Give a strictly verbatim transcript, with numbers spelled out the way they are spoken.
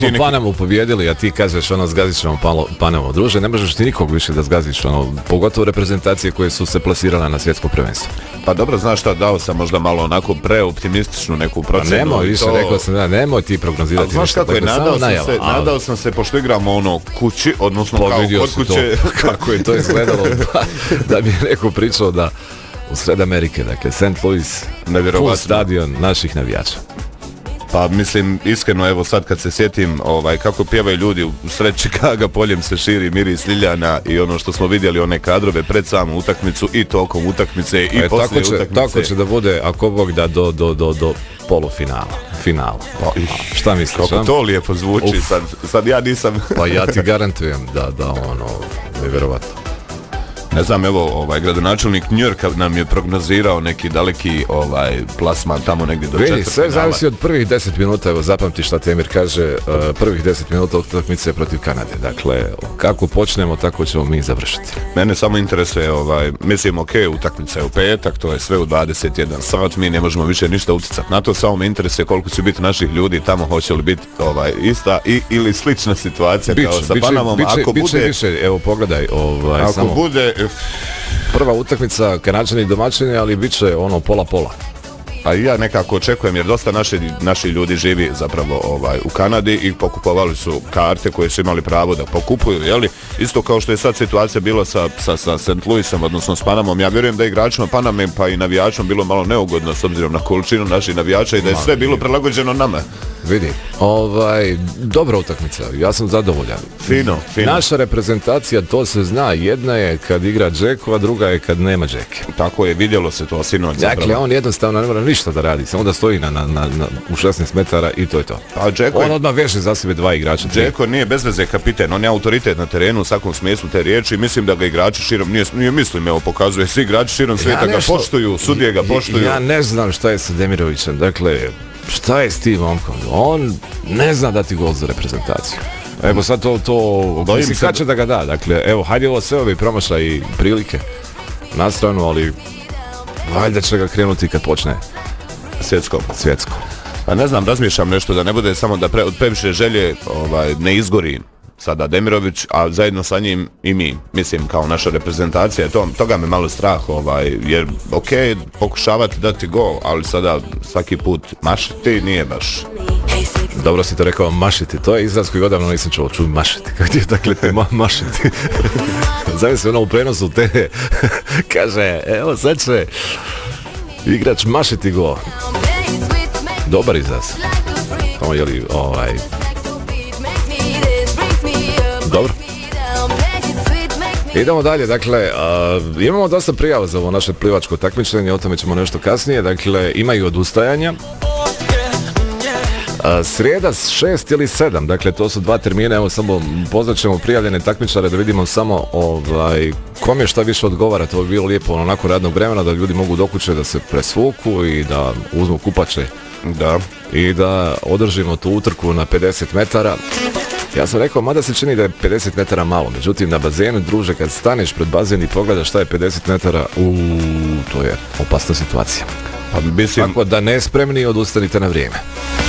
Neki... Panamu pobjedili, a ti kažeš ono zgaziš ćemo Panamu. Druže, ne možeš ti nikog više da zgaziš, ono, pogotovo reprezentacije koje su se plasirale na svjetsko prvenstvo. Pa dobro, znaš šta, dao sam možda malo onako preoptimističnu neku procenu. Pa nemoj, više to... rekao sam da, nemoj ti prognozirati. Ali znaš kako je, nadao sam, najava, se, ali... nadao sam se, pošto igramo ono kući, odnosno kao kod kuće. Kako je to izgledalo, da, da bi neko pričao da u sred Amerike, dakle, Saint Louis, full stadion naših navijača. Pa mislim, iskreno, evo sad kad se sjetim ovaj, kako pjevaju ljudi u sred Čikaga, poljem se širi miris ljiljana i ono što smo vidjeli, one kadrove pred samu utakmicu i tokom utakmice i e, poslije tako će, utakmice. Tako će da bude, ako Bog da, do, do, do, do polufinala, finala. Pa, šta misliš? Kako to lijepo zvuči, sad, sad ja nisam... Pa ja ti garantujem da, da ono, nevjerovatno. Ne znam, evo, ovaj, gradonačelnik Njujorka nam je prognozirao neki daleki ovaj, plasman tamo negdje do četvrtfinala. Sve zavisi od prvih deset minuta, evo zapamti šta Temir kaže, uh, prvih deset minuta utakmice protiv Kanade. Dakle, kako počnemo, tako ćemo mi završiti. Mene samo interesuje, ovaj, mislim, ok, utakmica je u petak, to je sve u dvadeset jedan sat, mi ne možemo više ništa uticati na to, samo me interesuje koliko će biti naših ljudi tamo, hoće li biti ovaj, ista i, ili slična situacija biće, kao sa biće, Panamom. Biće, ako biće bude, više, evo pogledaj, ovaj, ako samo... bude... Prva utakmica Kanađani domaćini, ali bit će ono pola-pola. A ja nekako očekujem, jer dosta naši, naši ljudi živi zapravo ovaj, u Kanadi i pokupovali su karte koje su imali pravo da pokupuju, jeli? Isto kao što je sad situacija bilo sa, sa, sa Saint Louisom, odnosno s Panamom. Ja vjerujem da je igračima Paname pa i navijačom bilo malo neugodno s obzirom na količinu naših navijača i da je sve bilo prilagođeno nama. Vidi, ovaj, dobra utakmica, ja sam zadovoljan. Fino, fino. Naša reprezentacija, to se zna, jedna je kad igra Džeko, a druga je kad nema Džeke. Tako je, vidjelo se to sinoć. Dakle, on jednostavno ne mora ništa da radi, samo da stoji na, na, na, na, u šesnaest metara i to je to. A Džeko on odmah veže za sebe dva igrača. Džeko nije bez veze kapiten, on je autoritet na terenu u svakom smislu te riječi i mislim da ga igrači širom, nije, nije mislim, evo pokazuje, svi igrači širom svijeta ja ga poštuju, sudije ga poštuju. Ja ne znam šta je sa Demirovićem, dakle, šta je s tim momkom? On ne zna dati gol za reprezentaciju. Evo sad to, to mislim, kad će da ga da, dakle, evo, hajde ovo sve ove promašaj i prilike na stranu, ali valjda će ga krenuti kad počne svjetsko. Svjetsko. Pa ne znam, razmišljam nešto da ne bude samo da pre, od previše želje ovaj, ne izgori sada Demirović, a zajedno sa njim i mi, mislim, kao naša reprezentacija, to, toga me malo strah, ovaj, jer, ok, pokušavati dati gol, ali sada svaki put mašiti nije baš. Dobro si to rekao, mašiti, to je izraz koji odavno nisam čuo, čuj mašiti, kako ti je dakle te ma mašiti. Zavis se ono u prenosu te, kaže, evo sad će igrač mašiti gol. Dobar izraz. Tamo je li, ovaj... Dobro. Idemo dalje, dakle, uh, imamo dosta prijava za ovo naše plivačko takmičenje, o tome ćemo nešto kasnije, dakle, imaju odustajanja. Uh, srijeda šest ili sedam, dakle, to su dva termina, evo samo poznaćemo prijavljene takmičare da vidimo samo ovaj, kom je šta više odgovara, to bi bilo lijepo ono, nakon radnog vremena, da ljudi mogu do kuće da se presvuku i da uzmu kupače. Da. I da održimo tu utrku na pedeset metara. Ja sam rekao, mada se čini da je pedeset metara malo, međutim na bazenu, druže, kad staneš pred bazen i pogledaš šta je pedeset metara, uuu, to je opasna situacija. Pa mislim... Tako da nespremni odustanite na vrijeme.